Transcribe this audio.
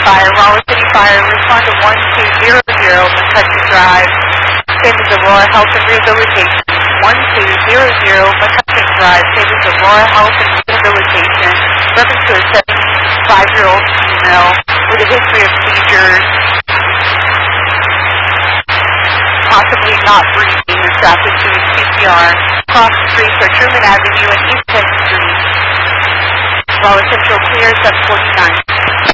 Fire, Wallace City Fire, respond to 1200 McCutcheon Drive. Same as Aurora Health and Rehabilitation. 1200 McCutcheon Drive. Same as Aurora Health and Rehabilitation. Reference to a 75-year-old female with a history of seizures, possibly not breathing, and strapped into CPR. Cross streets are Truman Avenue and East 10th Street. Wallace Central clear, 749.